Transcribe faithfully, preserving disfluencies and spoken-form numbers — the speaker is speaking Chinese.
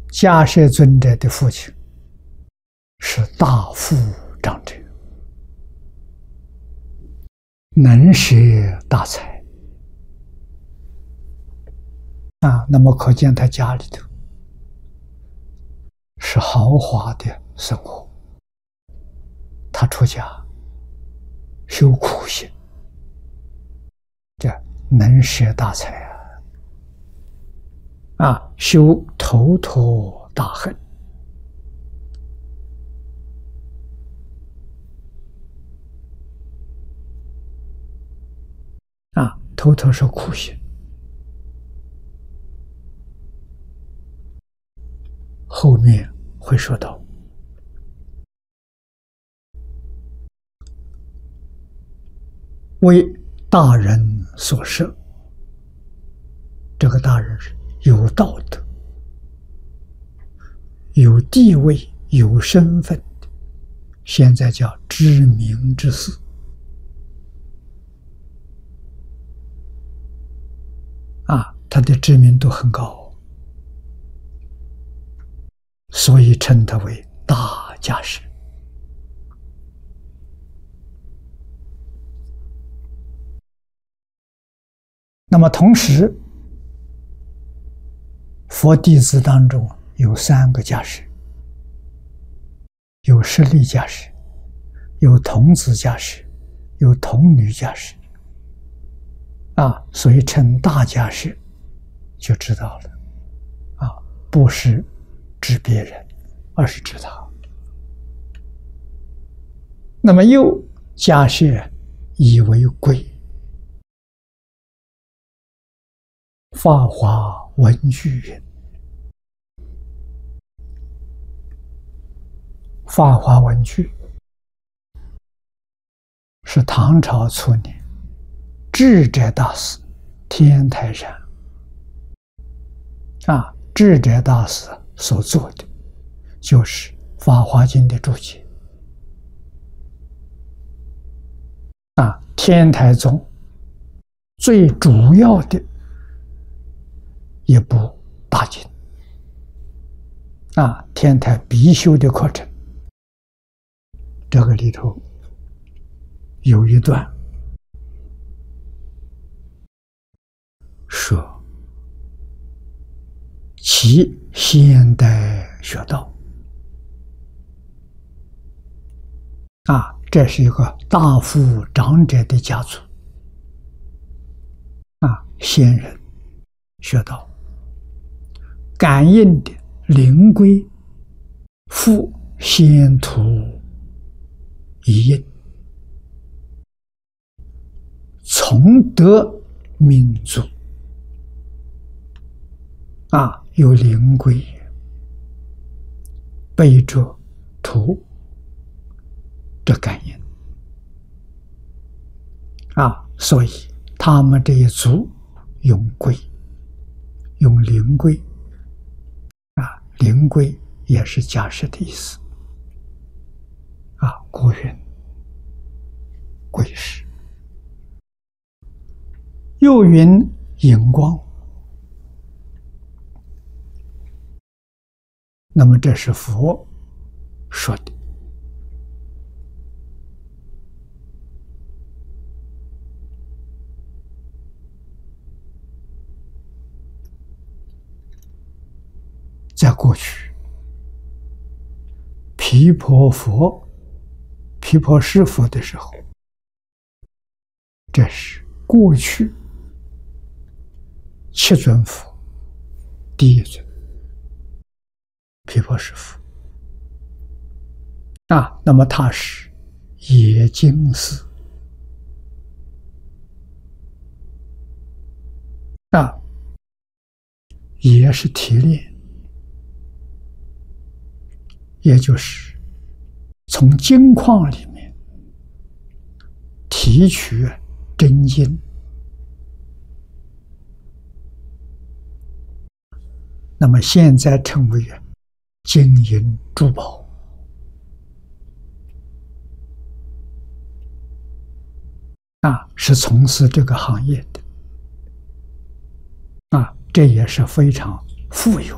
迦叶尊者的父亲是大富长者，能舍大财啊，那么可见他家里头是豪华的生活。他出家修苦行，这能舍大财啊！啊，修头陀大恨啊，头陀是苦行。后面会说到，为大人所设，这个大人是有道德、有地位、有身份的，现在叫知名之士啊，他的知名度很高，所以称他为大迦叶。那么同时，佛弟子当中有三个迦叶，有舍利迦叶，有童子迦叶，有童女迦叶啊，所以称大迦叶，就知道了啊，不是指别人，而是指他。那么又迦叶以为贵，法华文具云，法华文具是唐朝初年智者大师天台山啊，智者大师所做的，就是《法华经》的注解啊，天台宗最主要的一部大经啊，天台必修的课程，这个里头有一段说其现代学道啊，这是一个大富长者的家族啊，先人学道。感应的灵龟复先途一应，从得民族啊，有灵龟背着图这感应啊，所以他们这一族用龟，用灵龟啊，灵龟也是迦叶的意思啊，古云龟是，又云荧光。那么这是佛说的。在过去，毗婆佛、毗婆尸佛的时候，这是过去七尊佛第一尊毗婆尸佛啊，那么他是野金寺啊，也是提炼，也就是从金矿里面提取真金，那么现在称为金银珠宝啊，是从事这个行业的啊，这也是非常富有。